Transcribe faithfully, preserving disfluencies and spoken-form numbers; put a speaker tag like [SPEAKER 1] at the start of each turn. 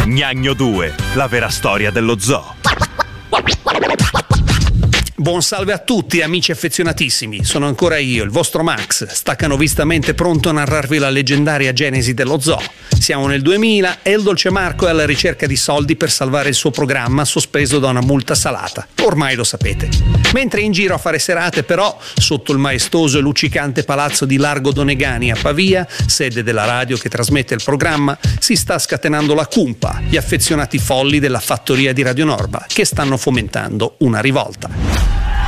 [SPEAKER 1] Gnagno due, la vera storia dello zoo.
[SPEAKER 2] Buon salve a tutti amici affezionatissimi, sono ancora io, il vostro Max, staccanovistamente pronto a narrarvi la leggendaria genesi dello zoo. Siamo nel duemila e il dolce Marco è alla ricerca di soldi per salvare il suo programma sospeso da una multa salata. Ormai lo sapete. Mentre è in giro a fare serate però, sotto il maestoso e luccicante palazzo di Largo Donegani a Pavia, sede della radio che trasmette il programma, si sta scatenando la cumpa, gli affezionati folli della fattoria di Radio Norba, che stanno fomentando una rivolta.